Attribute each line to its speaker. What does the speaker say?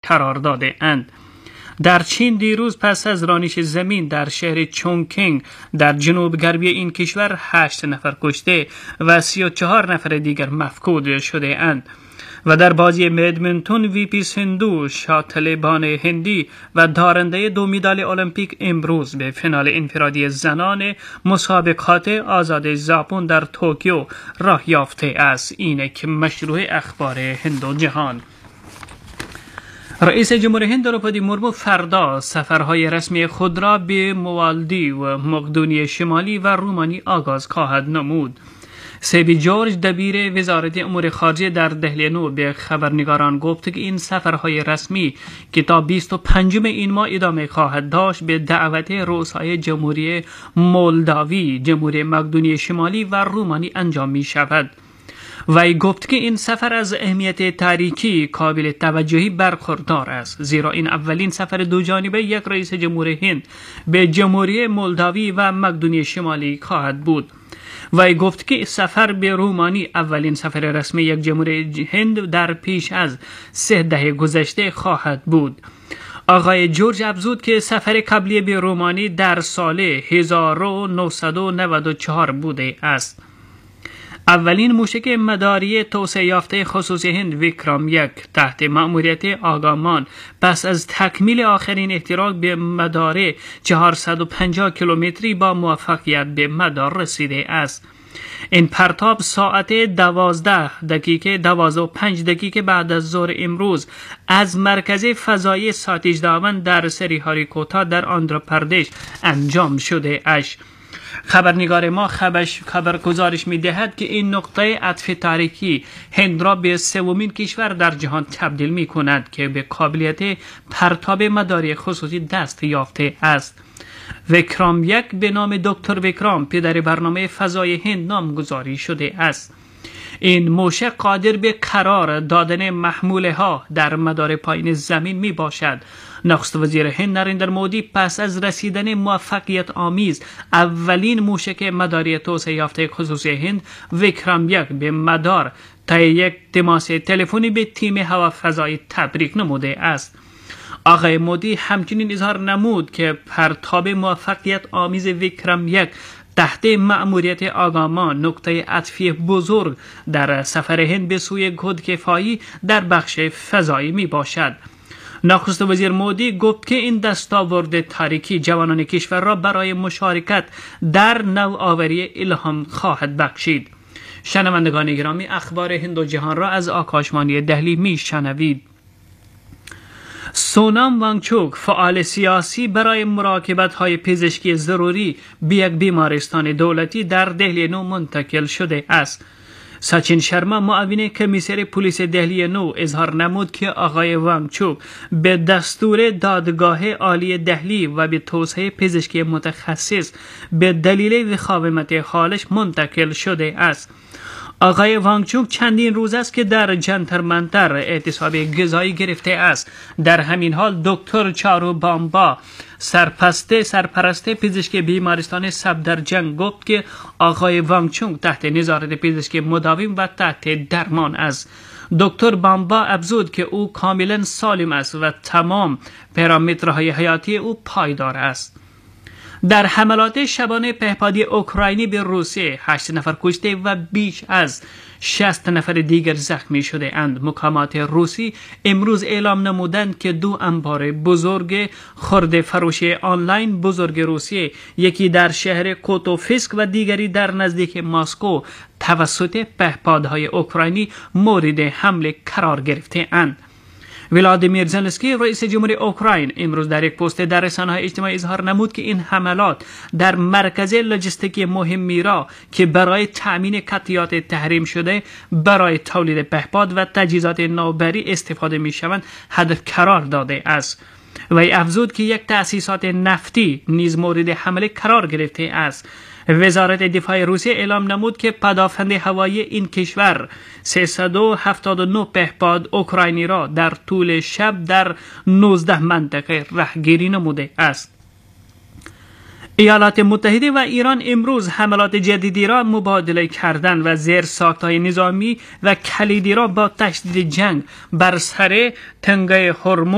Speaker 1: قرار داده اند. در چین دیروز پس از رانش زمین در شهر چونگکینگ در جنوب غربی این کشور 8 نفر کشته و 34 نفر دیگر مفقود شده اند. و در بازی بدمینتون وی پی سندو شاطلبان هندی و دارنده 2 مدال المپیک امروز به فینال انفرادی زنان مسابقات آزاد ژاپن در توکیو راه یافته است. اینه که مشروع اخبار هند و جهان. رئیس جمهور هند دروپادی مرمو فردا سفرهای رسمی خود را به موالدیو و مقدونیه شمالی و رومانی آغاز خواهد نمود. سیبی جورج دبیر وزارت امور خارجه در دهلی نو به خبرنگاران گفت که این سفرهای رسمی که تا 25 این ماه ادامه خواهد داشت به دعوت رؤسای جمهوری مولداوی، جمهوری مقدونیه شمالی و رومانی انجام می شود. وی گفت که این سفر از اهمیت تاریخی قابل توجهی برخوردار است، زیرا این اولین سفر دو جانبه یک رئیس جمهور هند به جمهوری مولداوی و مقدونیه شمالی خواهد بود. وی گفت که سفر به رومانی اولین سفر رسمی یک جمهور هند در پیش از 3 دهه گذشته خواهد بود. آقای جورج افزود که سفر قبلی به رومانی در سال 1994 بوده است. اولین موشک مداری توسعه یافته خصوصی هند ویکرام 1 تحت مأموریت آگامان پس از تکمیل آخرین اختراق به مدار 450 کیلومتری با موفقیت به مدار رسیده است. این پرتاب ساعت 12:05 دقیقه بعد از ظهر امروز از مرکز فضایی ساتیش داون در سریهاریکوتا در آندھراپردیش انجام شده است. خبرنگار ما خبر گزارش می دهد که این نقطه عطف تاریخی هند را به 3مین کشور در جهان تبدیل می کند که به قابلیت پرتاب مداری خصوصی دست یافته است. ویکرام 1 به نام دکتر ویکرام پدر برنامه فضای هند نامگذاری شده است. این موشک قادر به قرار دادن محموله ها در مدار پایین زمین می باشد. نخست وزیر هند نریندر مودی پس از رسیدن موفقیت آمیز اولین موشک مداری توسعه یافته خصوصی هند ویکرام 1 به مدار طی یک تماس تلفنی به تیم هوافضایی تبریک نموده است. آقای مودی همچنین اظهار نمود که پرتاب موفقیت آمیز ویکرام 1 تحت مأموریت آگامان نقطه عطفی بزرگ در سفر هند به سوی خودکفایی در بخش فضایی می باشد. نخست وزیر مودی گفت که این دستاورد تاریخی جوانان کشور را برای مشارکت در نوآوری الهام خواهد بخشید. شنوندگان گرامی، اخبار هند و جهان را از آکاشوانی دهلی می شنوید. سونام وانگچوک فعال سیاسی برای مراقبت‌های پزشکی ضروری به یک بیمارستان دولتی در دهلی نو منتقل شده است. سچین شرما معاون کمیسر پلیس دهلی نو اظهار نمود که آقای وانگچوک به دستور دادگاه عالی دهلی و به توسعه پزشکی متخصص به دلیل مقاومت حالش منتقل شده است. آقای وانگچوک چندین روز است که در جنتر منتر اعتصاب غذایی گرفته است. در همین حال دکتر چارو بامبا سرپرست پزشکی بیمارستان سفدرجنگ گفت که آقای وانگچوک تحت نظارت پزشکی مداوم و تحت درمان است. دکتر بامبا افزود که او کاملا سالم است و تمام پارامترهای حیاتی او پایدار است. در حملات شبانه پهپادی اوکراینی به روسیه 8 نفر کشته و بیش از 60 نفر دیگر زخمی شده اند. مقامات روسی امروز اعلام نمودند که 2 انبار بزرگ خرده فروشی آنلاین بزرگ روسیه، یکی در شهر کوتوفسک و دیگری در نزدیک مسکو، توسط پهپادهای اوکراینی مورد حمله قرار گرفته اند. ولادیمیر زلنسکی رئیس جمهور اوکراین امروز در یک پست در رسانه‌های اجتماعی اظهار نمود که این حملات در مرکز لوجستیکی مهمی را که برای تأمین قطعات تحریم شده برای تولید پهپاد و تجهیزات نوبری استفاده می‌شوند هدف قرار داده است. وی افزود که یک تأسیسات نفتی نیز مورد حمله قرار گرفته است. وزارت دفاع روسیه اعلام نمود که پدافند هوایی این کشور 379 پهپاد اوکراینی را در طول شب در 19 منطقه رهگیری نموده است. ایالات متحده و ایران امروز حملات جدیدی را مبادله کردند و زیرساخت‌های نظامی و کلیدی را با تشدید جنگ بر سر تنگه هرمز